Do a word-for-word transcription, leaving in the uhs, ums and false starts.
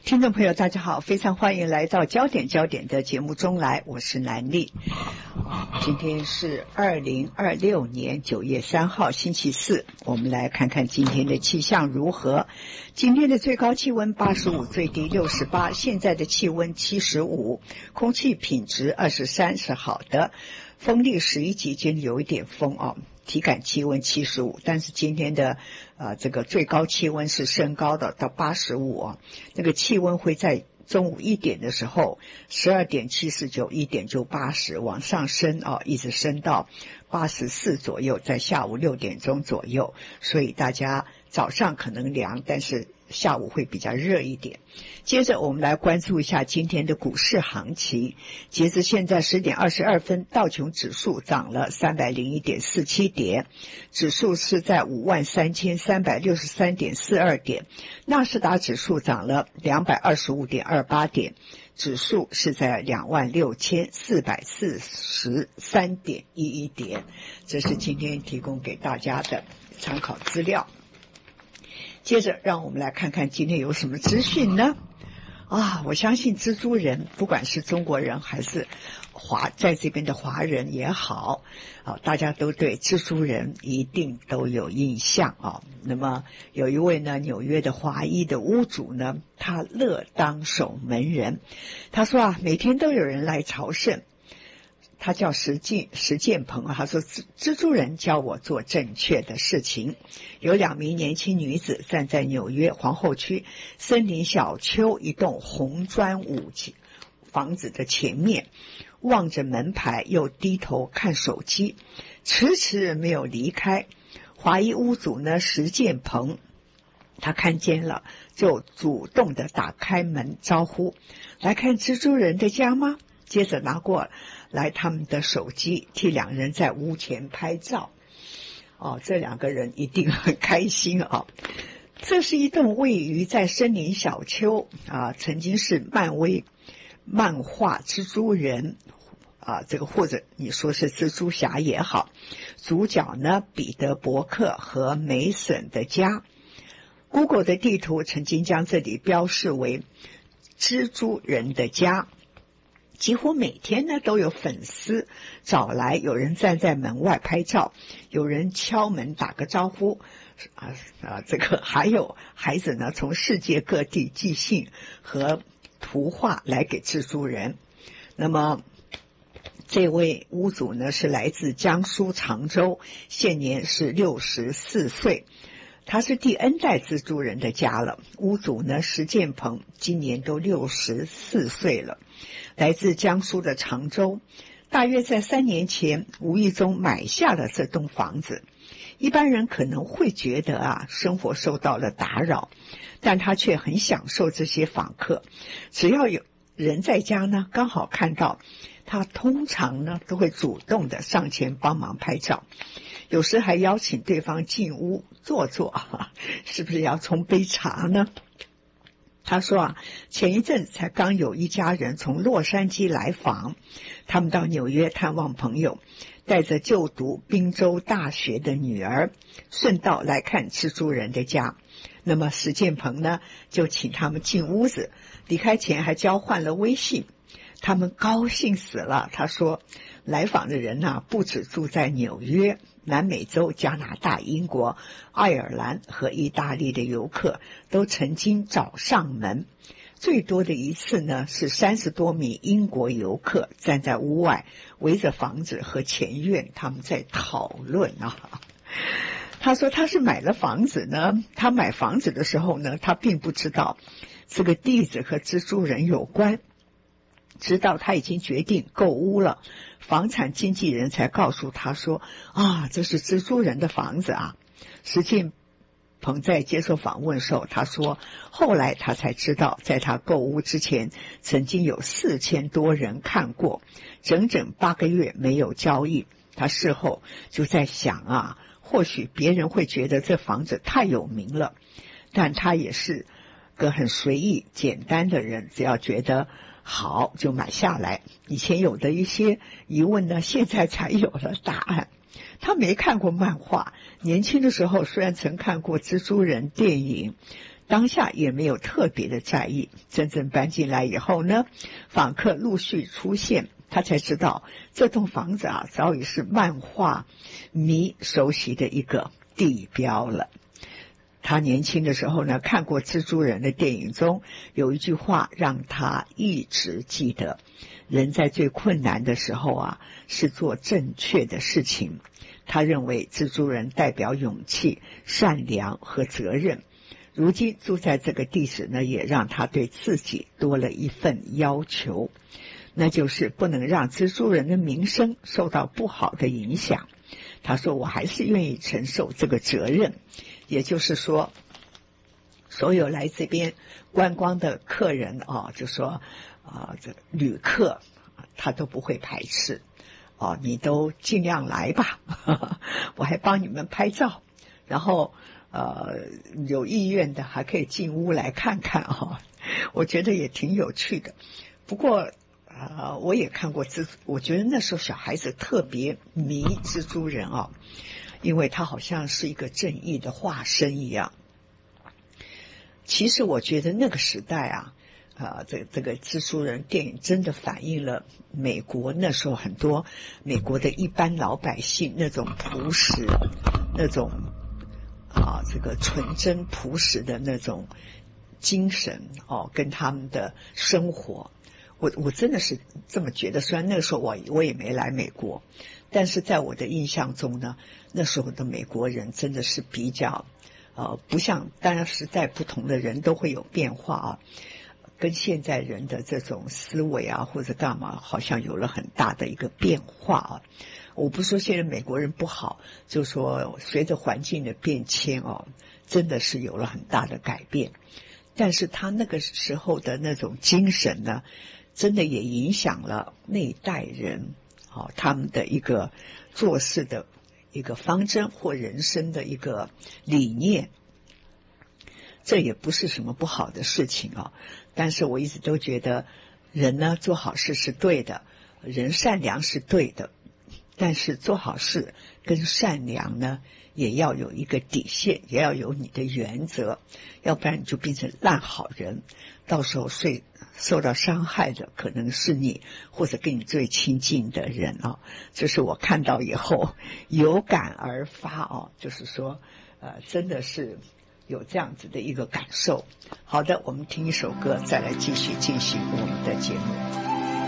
听众朋友大家好，非常欢迎来到焦点焦点的节目中来，我是南丽。今天是二零二六年九月三号星期四，我们来看看今天的气象如何。今天的最高气温八十五，最低六十八，现在的气温七十五，空气品质二十三，是好的，风力十一级，今天有一点风哦，体感气温七十五，但是今天的呃这个最高气温是升高的到八十五哦，那个气温会在中午一点的时候十二点七十九，一点就八十，往上升哦，一直升到八十四左右，在下午六点钟左右，所以大家早上可能凉，但是下午会比较热一点。接着我们来关注一下今天的股市行情。截至现在十点二十二分，道琼指数涨了三百零一点四七点，指数是在五万三千三百六十三点四二点，纳斯达指数涨了两百二十五点二八点，指数是在两万六千四百四十三点一一点。这是今天提供给大家的参考资料。接着让我们来看看今天有什么资讯呢？啊，我相信蜘蛛人不管是中国人还是华在这边的华人也好啊，大家都对蜘蛛人一定都有印象啊。那么有一位呢纽约的华裔的屋主呢，他乐当守门人，他说啊，每天都有人来朝圣。他叫石建石建鹏啊，他说蜘蜘蛛人教我做正确的事情。有两名年轻女子站在纽约皇后区森林小丘一栋红砖五房子的前面，望着门牌又低头看手机，迟迟没有离开。华裔屋主呢石建鹏他看见了，就主动的打开门招呼，来看蜘蛛人的家吗？接着拿过来他们的手机，替两人在屋前拍照。哦，这两个人一定很开心啊！这是一栋位于在森林小丘啊，曾经是漫威漫画蜘蛛人啊，这个或者你说是蜘蛛侠也好，主角呢彼得伯克和梅森的家。Google 的地图曾经将这里标示为蜘蛛人的家。几乎每天呢都有粉丝找来，有人站在门外拍照，有人敲门打个招呼啊啊，这个还有孩子呢从世界各地寄信和图画来给蜘蛛人。那么这位屋主呢是来自江苏常州，现年是六十四岁。他是第 N 代蜘蛛人的家了。屋主呢石建鹏今年都六十四岁了，来自江苏的常州，大约在三年前无意中买下了这栋房子。一般人可能会觉得啊，生活受到了打扰，但他却很享受这些访客。只要有人在家呢，刚好看到他，通常呢都会主动的上前帮忙拍照，有时还邀请对方进屋坐坐，是不是要冲杯茶呢？他说啊，前一阵才刚有一家人从洛杉矶来访，他们到纽约探望朋友，带着就读宾州大学的女儿，顺道来看蜘蛛人的家。那么石建鹏呢，就请他们进屋子，离开前还交换了微信。他们高兴死了，他说来访的人啊，不只住在纽约，南美洲、加拿大、英国、爱尔兰和意大利的游客都曾经找上门。最多的一次呢，是三十多名英国游客站在屋外，围着房子和前院，他们在讨论啊。他说他是买了房子呢，他买房子的时候呢，他并不知道这个地址和蜘蛛人有关，直到他已经决定购屋了，房产经纪人才告诉他说啊，这是蜘蛛人的房子啊。石建鹏在接受访问的时候，他说后来他才知道，在他购屋之前曾经有四千多人看过，整整八个月没有交易。他事后就在想啊，或许别人会觉得这房子太有名了，但他也是个很随意简单的人，只要觉得好就买下来。以前有的一些疑问呢，现在才有了答案。他没看过漫画，年轻的时候虽然曾看过蜘蛛人电影， 当下也没有特别的在意。真正搬进来以后呢，访客陆续出现，他才知道这栋房子啊，早已是漫画迷熟悉的一个地标了。他年轻的时候呢，看过蜘蛛人的电影中有一句话让他一直记得：人在最困难的时候啊，是做正确的事情。他认为蜘蛛人代表勇气、善良和责任。如今住在这个地址呢，也让他对自己多了一份要求，那就是不能让蜘蛛人的名声受到不好的影响。他说我还是愿意承受这个责任，也就是说所有来这边观光的客人啊，就说啊、呃，这旅客他都不会排斥哦，你都尽量来吧，呵呵，我还帮你们拍照，然后呃有意愿的还可以进屋来看看啊，我觉得也挺有趣的。不过呃我也看过蜘蛛，我觉得那时候小孩子特别迷蜘蛛人啊，因为他好像是一个正义的化身一样。其实我觉得那个时代啊，啊，这这个蜘蛛人电影真的反映了美国那时候很多美国的一般老百姓那种朴实、那种啊这个纯真朴实的那种精神哦，跟他们的生活。我我真的是这么觉得。虽然那个时候我我也没来美国，但是在我的印象中呢，那时候的美国人真的是比较呃不像，当然时代不同的人都会有变化啊。跟现在人的这种思维啊或者干嘛好像有了很大的一个变化啊。我不说现在美国人不好，就说随着环境的变迁哦，真的是有了很大的改变。但是他那个时候的那种精神呢，真的也影响了那一代人哦，他们的一个做事的一个方针或人生的一个理念。这也不是什么不好的事情啊，但是我一直都觉得人呢做好事是对的，人善良是对的，但是做好事跟善良呢也要有一个底线，也要有你的原则，要不然你就变成烂好人，到时候受受到伤害的可能是你或者跟你最亲近的人啊。这是我看到以后有感而发啊，就是说呃，真的是有这样子的一个感受。好的，我们听一首歌，再来继续进行我们的节目。